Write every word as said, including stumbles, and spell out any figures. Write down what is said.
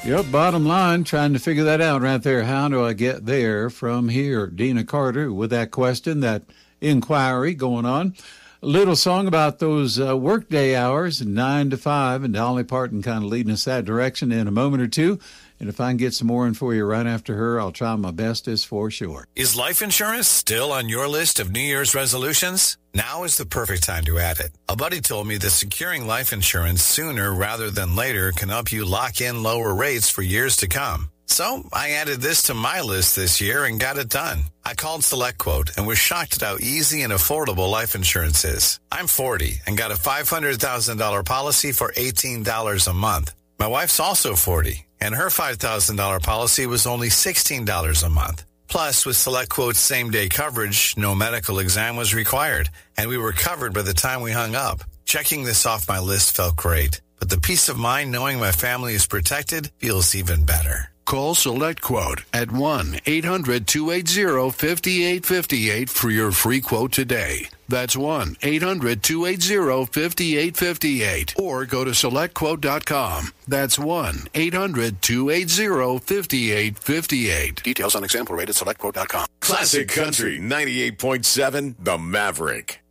Yep, bottom line, trying to figure that out right there. How do I get there from here? Dina Carter with that question, that inquiry going on. A little song about those uh, workday hours, nine to five, and Dolly Parton kind of leading us that direction in a moment or two. And if I can get some more in for you right after her, I'll try my bestest for sure. Is life insurance still on your list of New Year's resolutions? Now is the perfect time to add it. A buddy told me that securing life insurance sooner rather than later can help you lock in lower rates for years to come. So I added this to my list this year and got it done. I called SelectQuote and was shocked at how easy and affordable life insurance is. I'm forty and got a five hundred thousand dollars policy for eighteen dollars a month. My wife's also forty, and her five thousand dollars policy was only sixteen dollars a month. Plus, with SelectQuote's same-day coverage, no medical exam was required, and we were covered by the time we hung up. Checking this off my list felt great, but the peace of mind knowing my family is protected feels even better. Call SelectQuote at one eight hundred two eight zero five eight five eight for your free quote today. That's one eight hundred two eight zero five eight five eight. Or go to select quote dot com. That's one eight hundred two eight zero five eight five eight. Details on example rate at select quote dot com. Classic Country ninety-eight point seven, The Maverick.